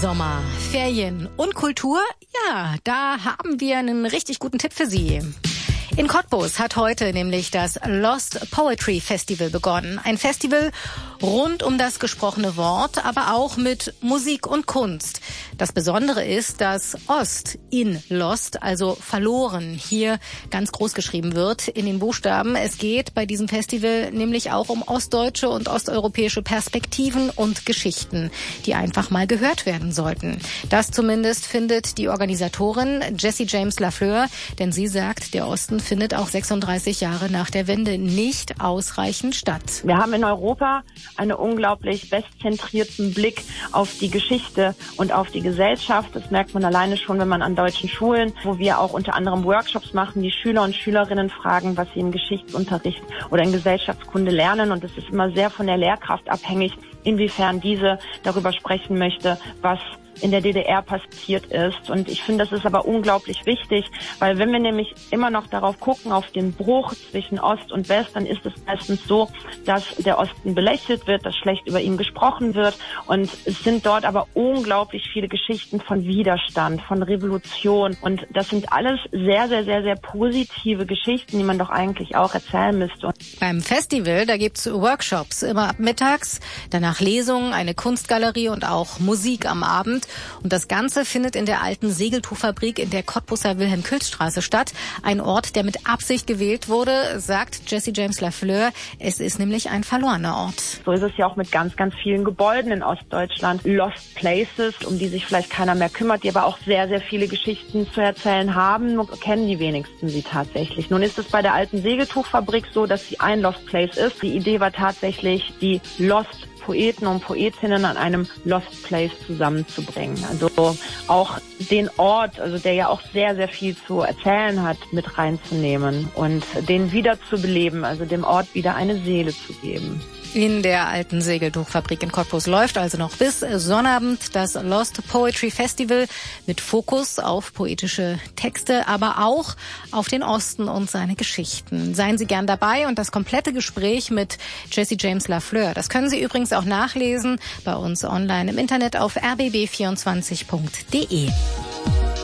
Sommer, Ferien und Kultur? Ja, da haben wir einen richtig guten Tipp für Sie. In Cottbus hat heute nämlich das Lost Poetry Festival begonnen. Ein Festival rund um das gesprochene Wort, aber auch mit Musik und Kunst. Das Besondere ist, dass Ost in Lost, also verloren, hier ganz groß geschrieben wird in den Buchstaben. Es geht bei diesem Festival nämlich auch um ostdeutsche und osteuropäische Perspektiven und Geschichten, die einfach mal gehört werden sollten. Das zumindest findet die Organisatorin Jessie James Lafleur, denn sie sagt, der Osten findet auch 36 Jahre nach der Wende nicht ausreichend statt. Wir haben in Europa einen unglaublich westzentrierten Blick auf die Geschichte und auf die Gesellschaft. Das merkt man alleine schon, wenn man an deutschen Schulen, wo wir auch unter anderem Workshops machen, die Schüler und Schülerinnen fragen, was sie im Geschichtsunterricht oder in Gesellschaftskunde lernen. Und es ist immer sehr von der Lehrkraft abhängig, inwiefern diese darüber sprechen möchte, was in der DDR passiert ist. Und ich finde, das ist aber unglaublich wichtig, weil wenn wir nämlich immer noch darauf gucken, auf den Bruch zwischen Ost und West, dann ist es meistens so, dass der Osten belächelt wird, dass schlecht über ihn gesprochen wird. Und es sind dort aber unglaublich viele Geschichten von Widerstand, von Revolution. Und das sind alles sehr, sehr, sehr, sehr positive Geschichten, die man doch eigentlich auch erzählen müsste. Beim Festival, da gibt's Workshops immer ab mittags, danach Lesungen, eine Kunstgalerie und auch Musik am Abend. Und das Ganze findet in der alten Segeltuchfabrik in der Cottbuser Wilhelm-Külz-Straße statt. Ein Ort, der mit Absicht gewählt wurde, sagt Jessie James Lafleur. Es ist nämlich ein verlorener Ort. So ist es ja auch mit ganz, ganz vielen Gebäuden in Ostdeutschland. Lost Places, um die sich vielleicht keiner mehr kümmert, die aber auch sehr, sehr viele Geschichten zu erzählen haben. Nur kennen die wenigsten sie tatsächlich. Nun ist es bei der alten Segeltuchfabrik so, dass sie ein Lost Place ist. Die Idee war tatsächlich, die Lost Poeten und Poetinnen an einem Lost Place zusammenzubringen. Also auch den Ort, also der ja auch sehr, sehr viel zu erzählen hat, mit reinzunehmen und den wieder zu beleben, also dem Ort wieder eine Seele zu geben. In der alten Segeltuchfabrik in Cottbus läuft also noch bis Sonnabend das Lost Poetry Festival mit Fokus auf poetische Texte, aber auch auf den Osten und seine Geschichten. Seien Sie gern dabei und das komplette Gespräch mit Jessie James Lafleur, das können Sie übrigens auch nachlesen bei uns online im Internet auf rbb24.de.